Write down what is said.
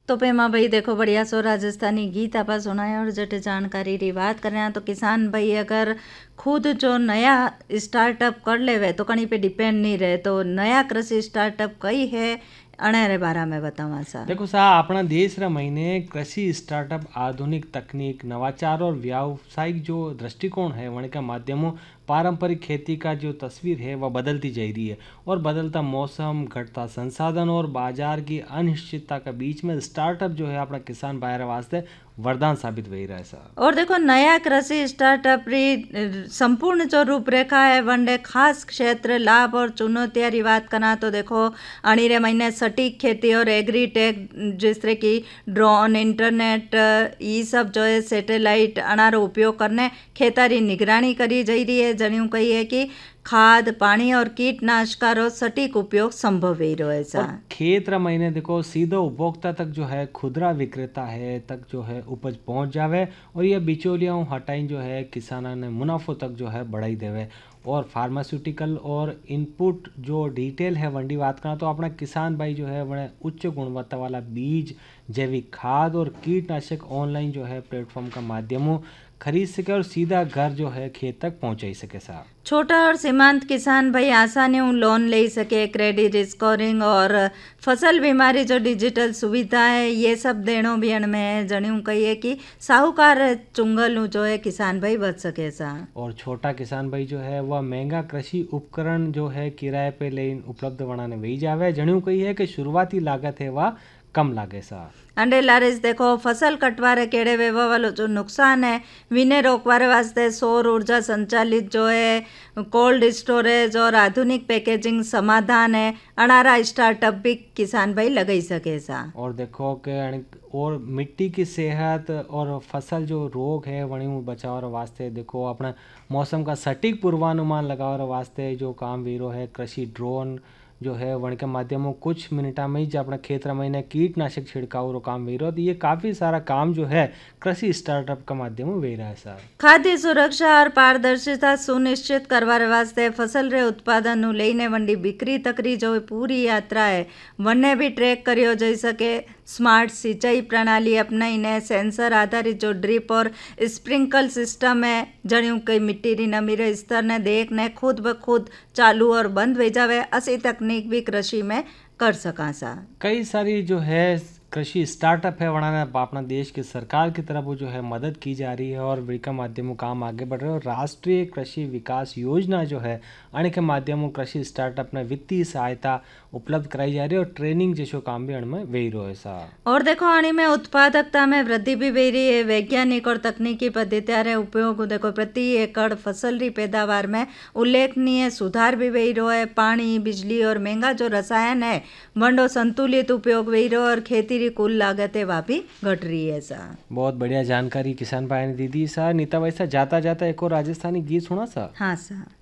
तो पेमा भाई देखो बढ़िया सो राजस्थानी गीत आपा सुनाए और जट जानकारी री बात कर रहे हैं। तो किसान भाई अगर खुद जो नया स्टार्टअप कर लेवे तो कहीं पे डिपेंड नहीं रहे। तो नया कृषि स्टार्टअप कई है अने रे बारे में बतावा सा। देखो सा अपना देश रा महीने कृषि स्टार्टअप आधुनिक तकनीक नवाचार और व्यावसायिक जो दृष्टिकोण है वण के माध्यमों पारंपरिक खेती का जो तस्वीर है वह बदलती जा रही है। और बदलता मौसम घटता संसाधन और बाजार की अनिश्चितता के बीच में स्टार्टअप जो है अपना किसान भाई वास्ते वरदान साबित हो रहा है सर। और देखो नया कृषि स्टार्टअप री संपूर्ण जो रूपरेखा है वनडे खास क्षेत्र लाभ और चुनौतियां री बात करना तो देखो अणिरे महीने सटीक खेती और एग्रीटेक जिस तरह की ड्रोन इंटरनेट ये सब जो है सैटेलाइट अनारो उपयोग करने खेतारी निगरानी करी जा रही है। जणियों कही है कि खाद पानी और कीटनाशकों सटीक उपयोग संभव ही रहे सा। और खेत रा महीने देखो सीधो उपभोक्ता तक जो है खुदरा विक्रेता है तक जो है उपज पहुंच जावे और ये बिचौलियों हटाई जो है किसाना ने मुनाफो तक जो है बढ़ाई देवे। और फार्मास्यूटिकल और इनपुट जो डिटेल है वंडी बात करना तो अपना किसान भाई जो है वह उच्च गुणवत्ता वाला बीज जैविक खाद और कीटनाशक ऑनलाइन जो है प्लेटफॉर्म का माध्यमों खरीद सके और सीधा घर जो है खेत तक पहुंचाई सके साहब। छोटा और सीमांत किसान भाई आसानी लोन ले सके क्रेडिट स्कोरिंग और फसल बीमारी जो डिजिटल सुविधा है ये सब देणो भी में है। जणियों कहिए कि साहूकार चुंगल जो है किसान भाई बच सके सा। और छोटा किसान भाई जो है वह महंगा कृषि उपकरण जो है किराए पे ले उपलब्ध बनाने वही जावे। जणियों कही है कि शुरुआती लागत है वह कम लागे सा। अंडे लारेज देखो फसल कटवारे केड़े वेवा वालो जो नुकसान है विने रोकवारे वास्ते सौर ऊर्जा संचालित जो है कोल्ड स्टोरेज और आधुनिक पैकेजिंग समाधान है अनारा स्टार्टअप भी किसान भाई लगाई सके सा। और देखो कि और मिट्टी की सेहत और फसल जो रोग है वणी बचाव वास्ते देखो अपना मौसम का सटीक पूर्वानुमान लगाव वास्ते जो काम वीरो है कृषि ड्रोन जो है वन के माध्यमों कुछ मिनटा में ही जो अपना खेत महीने कीटनाशक छिड़काव काम वे रहा तो ये काफ़ी सारा काम जो है कृषि स्टार्टअप का माध्यम वे रहा है सर। खाद्य सुरक्षा और पारदर्शिता सुनिश्चित करवाने वास्ते फसल रे उत्पादन लेने वंडी बिक्री तकरी जो पूरी यात्रा है वन्ने भी ट्रैक करियो जा सके। स्मार्ट सिंचाई प्रणाली अपनाईने सेंसर आधारित जो ड्रिप और स्प्रिंकल सिस्टम है जणियों कई मिट्टी री नमी रे स्तर ने देखने खुद ब खुद चालू और बंद हो जावे असी तकनीक भी कृषि में कर सका सा। कई सारी जो है कृषि स्टार्टअप है वहाँ अपना देश की सरकार की तरफ वो जो है मदद की जा रही है और विका माध्यमों काम आगे बढ़ रहे हैं। और राष्ट्रीय कृषि विकास योजना जो है अण के माध्यमों कृषि स्टार्टअप में वित्तीय सहायता उपलब्ध कराई जा रही है और ट्रेनिंग जैसो काम भी अणमें वे रहो है सा। और देखो अणी में उत्पादकता में वृद्धि भी वे रही है। वैज्ञानिक और तकनीकी पद्धतियां रे उपयोग देखो प्रति एकड़ फसल री पैदावार में उल्लेखनीय सुधार भी वे रहो है। पानी बिजली और महंगा जो रसायन है वंडो संतुलित उपयोग वे रहो और खेती कुल लागत है वह भी घट रही है सा। बहुत बढ़िया जानकारी किसान भाई ने दी दी सा। नीता भाई सा जाता जाता एक और राजस्थानी गीत सुना सा। हाँ सा।